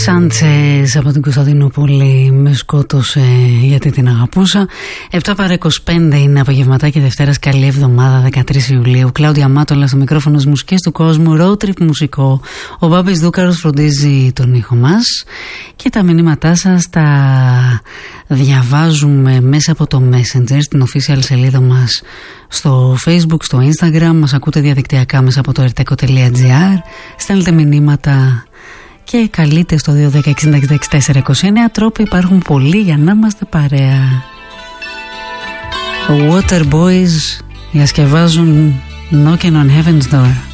Σάντσες από την Κωνσταντινούπολη με σκότωσε γιατί την αγαπούσα. 7 παρά 25 είναι απογευματάκι Δευτέρας. Καλή εβδομάδα, 13 Ιουλίου. Κλάουδια Μάτολα στο μικρόφωνο της μουσικής του κόσμου. Road trip μουσικό. Ο Μπάμπης Δούκαρος φροντίζει τον ήχο μας. Και τα μηνύματά σας τα διαβάζουμε μέσα από το Messenger στην official σελίδα μας στο Facebook, στο Instagram. Μας ακούτε διαδικτυακά μέσα από το erteco.gr. Στέλνετε μηνύματα και καλείτε στο 210-60-64-29. Τρόποι υπάρχουν πολλοί για να είμαστε παρέα. Ο Waterboys διασκευάζουν Knocking on Heaven's Door.